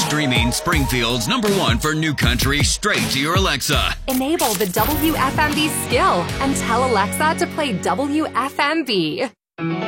Streaming Springfield's #1 for new country straight to your Alexa. Enable the WFMB skill and tell Alexa to play WFMB.